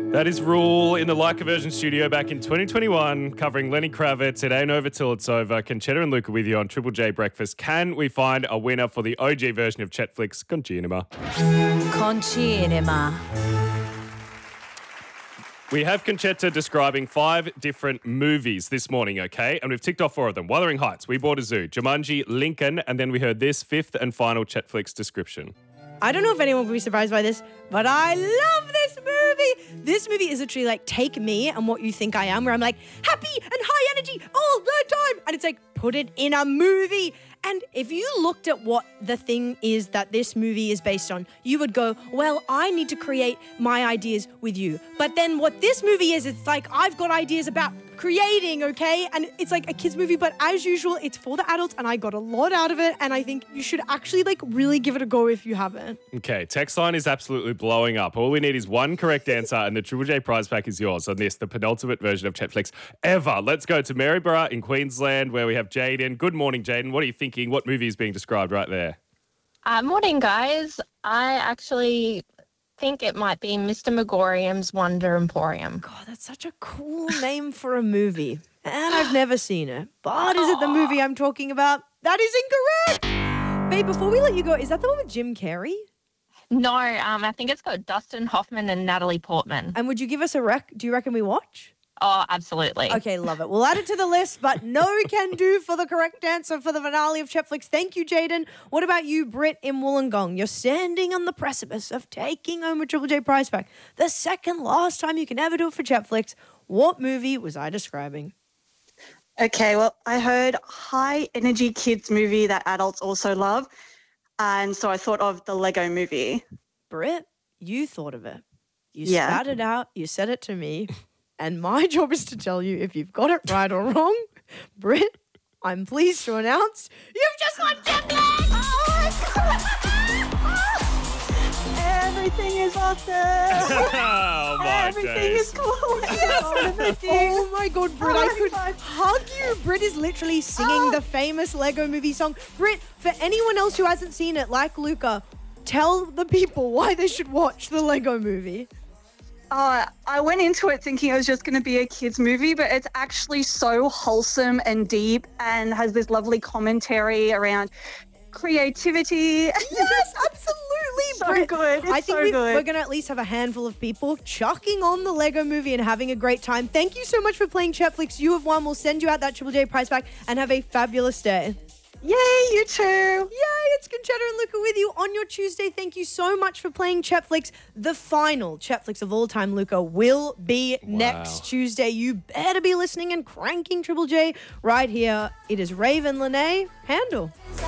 That is Rule in the Leica Version studio back in 2021, covering Lenny Kravitz. It ain't over till it's over. Conchetta and Luca with you on Triple J Breakfast. Can we find a winner for the OG version of Chetflix? Concinema. We have Conchetta describing 5 different movies this morning, okay? And we've ticked off 4 of them. Wuthering Heights, We Bought a Zoo, Jumanji, Lincoln, and then we heard this 5th and final Chetflix description. I don't know if anyone will be surprised by this, but I love this movie. This movie is literally like take me and what you think I am, where I'm like happy and high energy all the time. And it's like, put it in a movie. And if you looked at what the thing is that this movie is based on, you would go, well, I need to create my ideas with you. But then what this movie is, it's like I've got ideas about creating, okay? And it's like a kid's movie, but as usual, it's for the adults, and I got a lot out of it, and I think you should actually like really give it a go if you haven't. Okay, text line is absolutely blowing up. All we need is one correct answer, and the Triple J prize pack is yours on this, the penultimate version of Chetflix ever. Let's go to Maryborough in Queensland, where we have Jaden. Good morning, Jaden. What are you thinking? What movie is being described right there? Morning, guys. I actually think it might be Mr. Megorium's Wonder Emporium. God, that's such a cool name for a movie. And I've never seen it. But is it the movie I'm talking about? That is incorrect! Babe, before we let you go, is that the one with Jim Carrey? No, I think it's got Dustin Hoffman and Natalie Portman. And would you give us a do you reckon we watch? Oh, absolutely. Okay, love it. We'll add it to the list, but no can do for the correct answer for the finale of Chetflix. Thank you, Jaden. What about you, Britt in Wollongong? You're standing on the precipice of taking home a Triple J prize pack. The second last time you can ever do it for Chetflix. What movie was I describing? Okay, well, I heard high energy kids movie that adults also love. And so I thought of the Lego movie. Britt, you thought of it. You spat it out. You said it to me. And my job is to tell you if you've got it right or wrong. Britt, I'm pleased to announce you've just won Chetflix! Everything is awesome! Oh, my Everything days. is cool! Oh my God, Britt, I could hug you. Britt is literally singing the famous Lego movie song. Britt, for anyone else who hasn't seen it, like Luca, tell the people why they should watch the Lego movie. I went into it thinking it was just going to be a kids movie, but it's actually so wholesome and deep and has this lovely commentary around creativity. Yes, absolutely. So Britt. good. It's I think so good. we're going to at least have a handful of people chucking on the Lego movie and having a great time. Thank you so much for playing Chetflix. You have won. We'll send you out that Triple J prize pack and have a fabulous day. Yay, you too. Yay, it's Conchetta and Luca with you on your Tuesday. Thank you so much for playing Chetflix. The final Chetflix of all time, Luca, will be next Tuesday. You better be listening and cranking Triple J right here. It is Raven Lene. Handle.